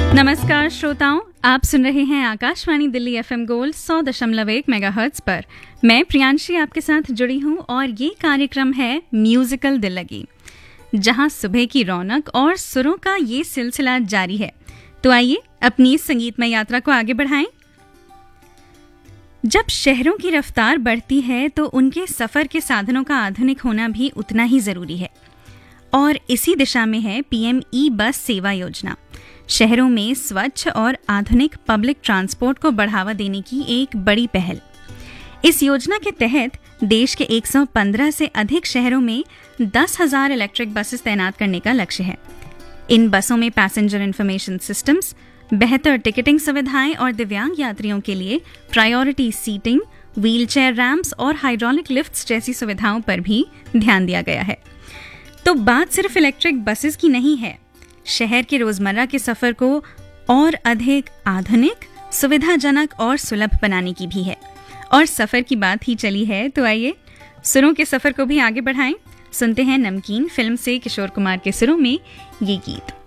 नमस्कार श्रोताओं, आप सुन रहे हैं Akashvani Delhi FM gold 100.1 megahertz पर। मैं प्रियांशी आपके साथ जुड़ी हूं और ये कार्यक्रम है म्यूजिकल दिल लगी, जहां सुबह की रौनक और सुरों का ये सिलसिला जारी है। तो आइए अपनी संगीतमय यात्रा को आगे बढ़ाएं। जब शहरों की रफ्तार बढ़ती है तो उनके सफर के साधनों का आधुनिक होना भी उतना ही जरूरी है, और इसी दिशा में है पीएम ई बस सेवा योजना। शहरों में स्वच्छ और आधुनिक पब्लिक ट्रांसपोर्ट को बढ़ावा देने की एक बड़ी पहल। इस योजना के तहत देश के 115 से अधिक शहरों में 10,000 इलेक्ट्रिक बसेस तैनात करने का लक्ष्य है। इन बसों में पैसेंजर इंफॉर्मेशन सिस्टम्स, बेहतर टिकटिंग सुविधाएं और दिव्यांग यात्रियों के लिए प्रायोरिटी सीटिंग, व्हीलचेयर रैंप्स और हाइड्रोलिक लिफ्ट्स जैसी सुविधाओं पर भी ध्यान दिया गया है। तो बात सिर्फ इलेक्ट्रिक बसेस की नहीं है, शहर के रोजमर्रा के सफर को और अधिक आधुनिक, सुविधाजनक और सुलभ बनाने की भी है। और सफर की बात ही चली है तो आइए सुरों के सफर को भी आगे बढ़ाएं। सुनते हैं नमकीन फिल्म से किशोर कुमार के सुरों में ये गीत।